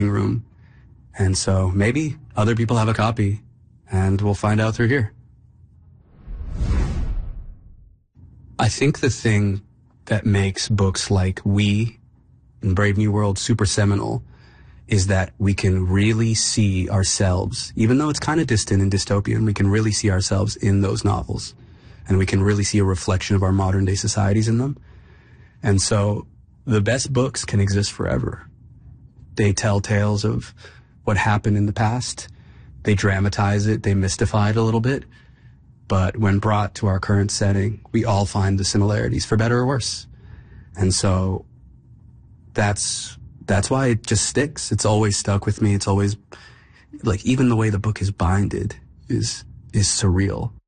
room. And so maybe other people have a copy, and we'll find out through here. I think the thing that makes books like We and Brave New World super seminal is that we can really see ourselves, even though it's kind of distant and dystopian, we can really see ourselves in those novels. And we can really see a reflection of our modern day societies in them. And so the best books can exist forever. They tell tales of what happened in the past. They dramatize it, they mystify it a little bit. But when brought to our current setting, we all find the similarities, for better or worse. And so that's why it just sticks. It's always stuck with me. It's always, like, even the way the book is binded is surreal.